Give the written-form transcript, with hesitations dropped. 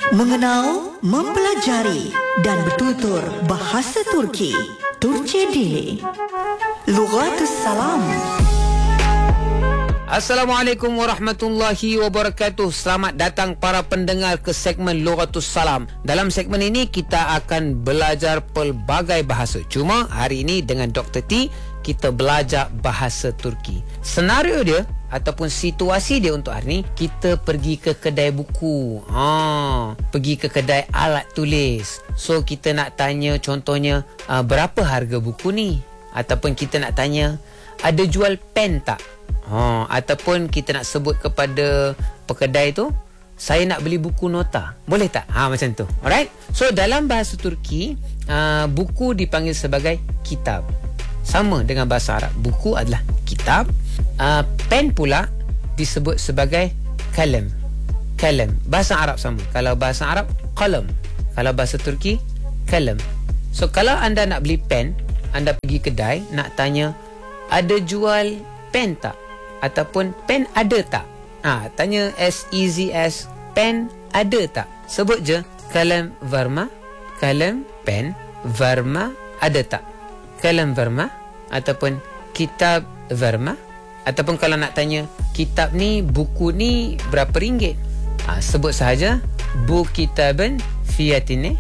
Mengenal, mempelajari dan bertutur bahasa Turki. Turki Dili. Lughatus Salam. Assalamualaikum warahmatullahi wabarakatuh. Selamat datang para pendengar ke segmen Lughatus Salam. Dalam segmen ini kita akan belajar pelbagai bahasa. Cuma hari ini dengan Dr. T kita belajar bahasa Turki. Senario dia ataupun situasi dia untuk hari ni, kita pergi ke kedai buku. Pergi ke kedai alat tulis. So kita nak tanya contohnya, berapa harga buku ni? Ataupun kita nak tanya, ada jual pen tak? Ataupun kita nak sebut kepada pekedai tu, saya nak beli buku nota, boleh tak? Macam tu. Alright. So dalam bahasa Turki, buku dipanggil sebagai kitab. Sama dengan bahasa Arab, buku adalah kitab. Pen pula disebut sebagai kalam. Kalam. Bahasa Arab sama. Kalau bahasa Arab, qalam. Kalau bahasa Turki, kalam. So kalau anda nak beli pen, anda pergi kedai nak tanya, ada jual pen tak? Ataupun pen ada tak? Tanya as easy as pen ada tak? Sebut je kalam varma, kalam pen varma, ada tak? Kalam varma ataupun kitab varma. Ataupun kalau nak tanya, kitab ni, buku ni berapa ringgit? Sebut sahaja bu kitaban fiyatine